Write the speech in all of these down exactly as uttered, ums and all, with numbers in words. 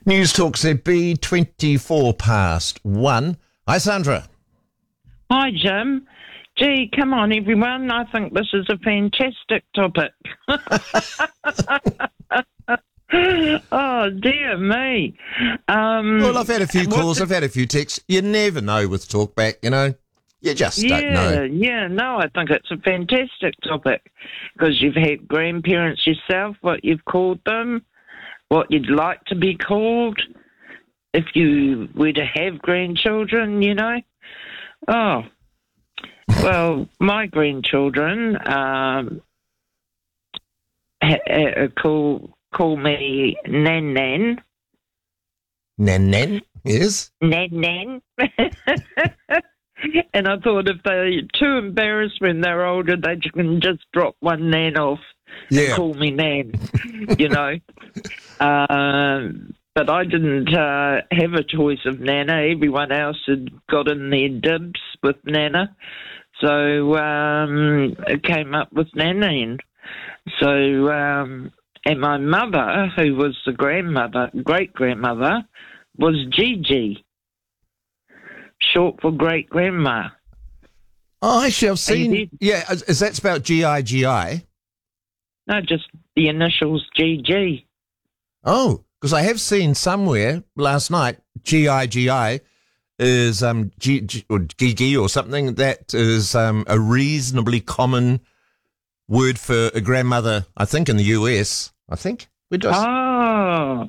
News Talk Z B, twenty-four past one. Hi, Sandra. Hi, Jim. Gee, come on, everyone. I think this is a fantastic topic. Oh, dear me. Um, Well, I've had a few calls, I've had a few texts. You never know with Talkback, you know. You just yeah, don't know. Yeah, no, I think it's a fantastic topic because you've had grandparents yourself, what you've called them, what you'd like to be called if you were to have grandchildren, you know. Oh, well, my grandchildren um, ha- ha- call call me Nan Nan. Nan Nan, yes. Nan Nan. And I thought if they're too embarrassed when they're older, they can just drop one Nan off Yeah. and call me Nan, you know. Um, but I didn't uh, have a choice of Nana. Everyone else had got in their dibs with Nana. So um, it came up with Nan Nan. So, um, and my mother, who was the grandmother, great-grandmother, was Gigi, short for great-grandma. Oh, actually, I've seen... did? Yeah, is, is that spelled G I G I? No, just the initials G G. Oh, because I have seen somewhere last night, G I G I is um, G, G, or Gigi or something. That is um, a reasonably common word for a grandmother, I think, in the U S. I think. We just... Oh,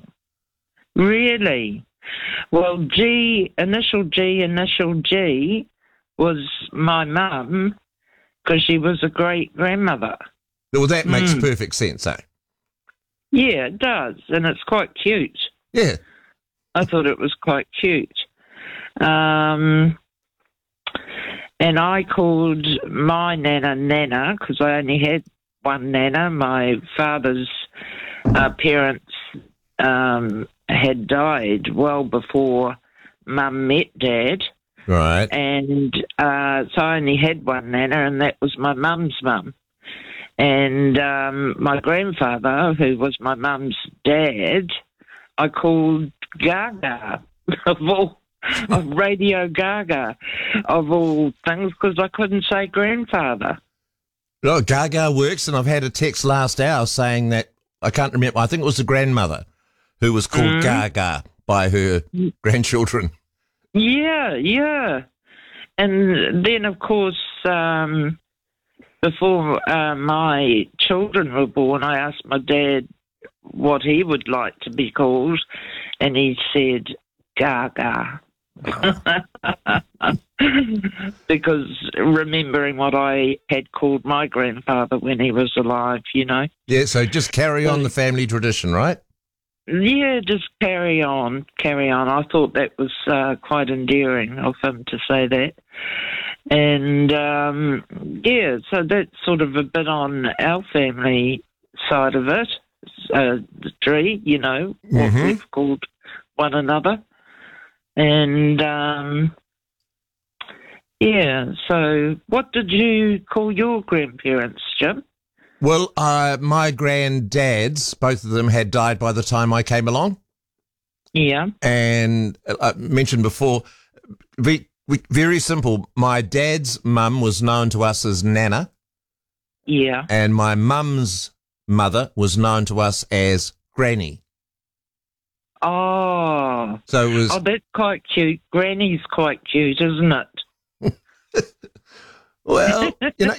really? Well, G, initial G, initial G was my mum because she was a great-grandmother. Well, that makes Mm. perfect sense, eh? Yeah, it does, and it's quite cute. Yeah. I thought it was quite cute. Um, and I called my Nana Nana because I only had one Nana. My father's uh, parents um, had died well before Mum met Dad. Right. And uh, so I only had one Nana, and that was my mum's mum. And um, my grandfather, who was my mum's dad, I called Gaga, of all, of Radio Gaga, of all things, because I couldn't say grandfather. Oh, Gaga works, and I've had a text last hour saying that, I can't remember, I think it was the grandmother who was called Mm. Gaga by her grandchildren. Yeah, yeah. And then, of course, um, before uh, my children were born, I asked my dad what he would like to be called, and he said Gaga. Because remembering what I had called my grandfather when he was alive, you know. Yeah, so just carry on the family tradition, right? Yeah, just carry on, carry on. I thought that was uh, quite endearing of him to say that. And, um, yeah, so that's sort of a bit on our family side of it, uh, the tree, you know, what Mhm. we've called one another. And, um, yeah, so what did you call your grandparents, Jim? Well, uh, my granddads, both of them had died by the time I came along. Yeah. And I mentioned before, very, very simple. My dad's mum was known to us as Nana, Yeah. and my mum's mother was known to us as Granny. Oh. So it was... Oh, that's quite cute. Granny's quite cute, isn't it? Well, you know,